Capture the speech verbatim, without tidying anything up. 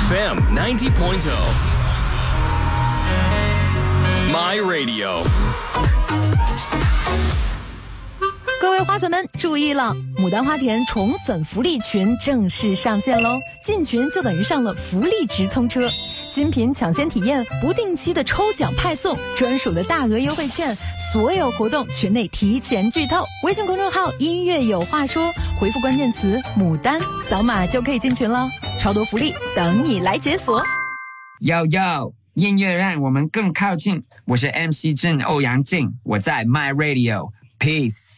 F M ninety point oh My Radio。 各位花粉们注意了，牡丹花田宠粉福利群正式上线喽！进群就等于上了福利直通车，新品抢先体验，不定期的抽奖派送，专属的大额优惠券，所有活动群内提前剧透。微信公众号音乐有话说，回复关键词牡丹，扫码就可以进群了，超多福利等你来解锁。 Yo yo， 音乐让我们更靠近，我是 M C 郑欧阳靖，我在 My Radio， Peace。